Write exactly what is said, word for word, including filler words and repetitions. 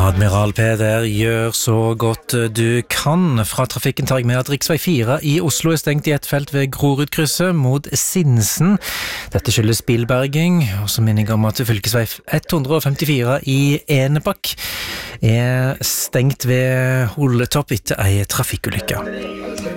Admiral Peder gjør så godt du kan. Fra trafikken tar jeg med at riksvei fire i Oslo er stengt i et felt ved Grorudkrysset mot Sinsen. Dette skyldes bilberging, og så minner jeg om at fylkesvei ett hundre femtifire i Enebakk er stengt ved Holetopp etter ei trafikkulykke.